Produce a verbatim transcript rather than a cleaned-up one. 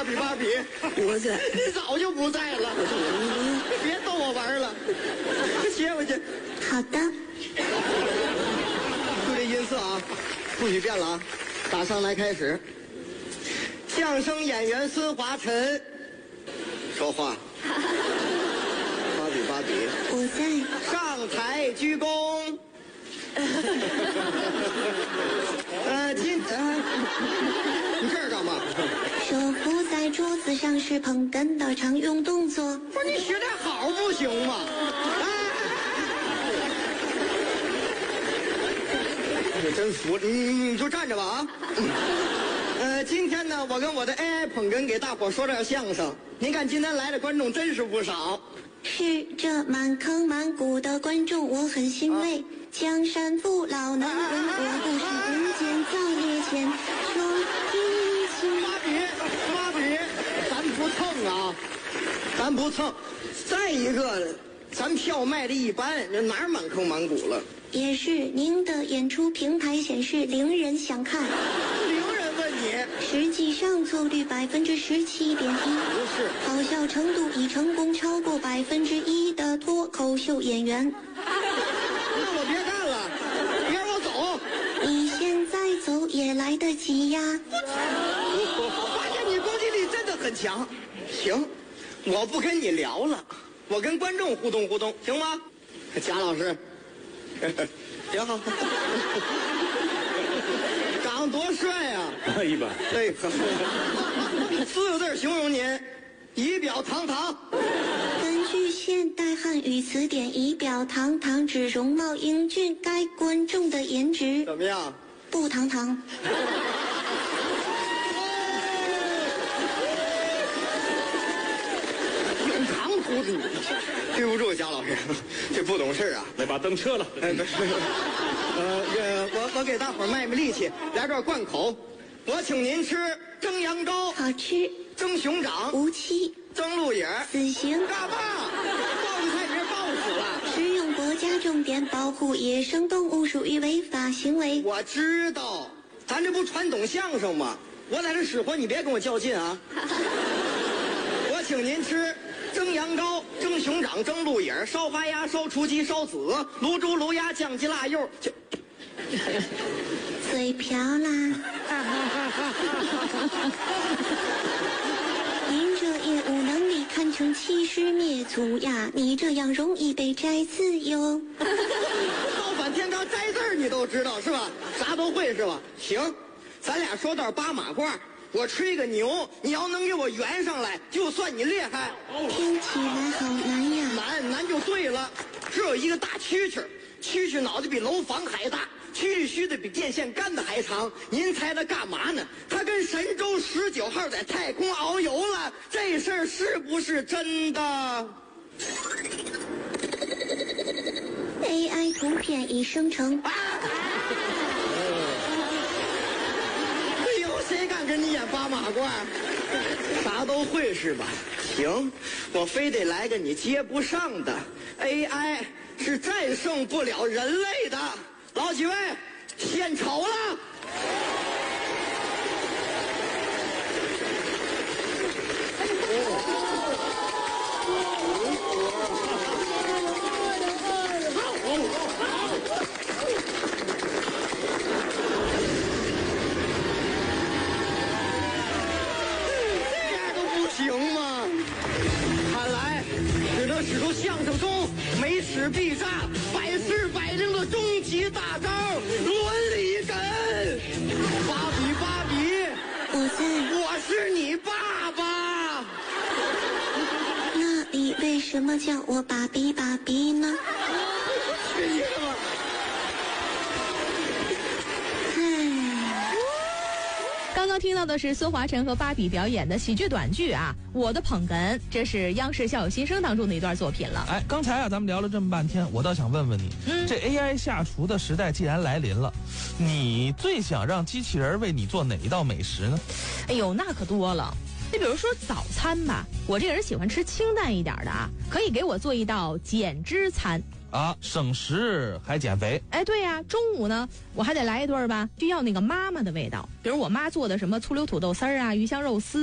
比芭比， 我在， 你早就不在了，别逗我玩了，歇回去。 好的。 注意音色啊，不许变了啊！打上来开始。相声演员孙华晨说话。芭比芭比， 我在。 上台鞠躬。呃，今呃，你这是干嘛？ 手扶在桌子上是捧哏的常用动作。 不是你学点好不行吗？啊！你真服，你你你就站着吧啊！呃，今天呢，我跟我的 A I 捧哏给大伙说点相声。您看今天来的观众真是不少。 是这满坑满谷的观众，我很欣慰。啊、江山父老能人，我不是人间造孽钱。说一起。 芭比，芭比，咱不蹭啊，咱不蹭。再一个，咱票卖的一般，这哪儿满坑满谷了？ 也是，您的演出平台显示零人想看。 零人问你？ 实际上错率百分之十七点一。 不是。 好笑程度已成功超过百分之一的脱口秀演员。 那我别干了，别让我走。 你现在走也来得及呀。 我发现你攻击力真的很强。行，我不跟你聊了，我跟观众互动互动，行吗？贾老师。挺好，长多帅啊！ 一般。 对，四个字形容您，仪表堂堂。 根据现代汉语词典，仪表堂堂指容貌英俊该观众的颜值。 怎么样？ 不堂堂。 用糖糊子你，对不住贾老师，这不懂事啊。 来把灯撤了。 哎，不是，呃，这我我给大伙卖卖力气，来段贯口。我请您吃蒸扬州， 好吃； 蒸熊掌， 无期； 蒸鹿眼， 死刑。 干嘛？报你菜名报死了。 使用国家重点保护野生动物属于违法行为。 我知道，咱这不传统相声吗？我在这使唤，你别跟我较劲啊。我请您吃蒸羊羔、蒸熊掌、蒸鹿眼、烧花鸭、烧雏鸡、烧子、卤猪、卤鸭、酱鸡、腊肉。 嘴瓢啦！您这业务能力堪称欺师灭祖呀！你这样容易被摘字哟。 造反天罡摘字儿你都知道是吧？啥都会是吧？行，咱俩说段八马褂。我吹个牛，你要能给我圆上来，就算你厉害。 听起来好难呀！ 难难就对了。这有一个大蛐蛐，蛐蛐脑袋比楼房还大，蛐蛐须子比电线杆子还长。您猜它干嘛呢？它跟神舟十九号在太空遨游了。这事儿是不是真的 ？A I 图片已生成。 啊谁敢跟你演八马褂？啥都会是吧？行，我非得来个你接不上的。A I 是战胜不了人类的。老几位，献丑了。行吗？看来只能使出相声中没齿必炸、百试百灵的终极大招——伦理梗。芭比，芭比， 我在。 我是你爸爸。 那你为什么叫我芭比芭比呢？ 去你的吧！ 刚刚听到的是孙华晨和芭比表演的喜剧短剧啊，我的捧哏，这是央视校友新生当中的一段作品了。 哎，刚才啊，咱们聊了这么半天，我倒想问问你，嗯，这 A I 下厨的时代既然来临了，你最想让机器人为你做哪一道美食呢？ 哎呦，那可多了。你比如说早餐吧，我这个人喜欢吃清淡一点的啊，可以给我做一道减脂餐。 啊，省时还减肥。 哎，对呀、啊，中午呢，我还得来一顿吧，就要那个妈妈的味道，比如我妈做的什么醋溜土豆丝儿啊、鱼香肉丝。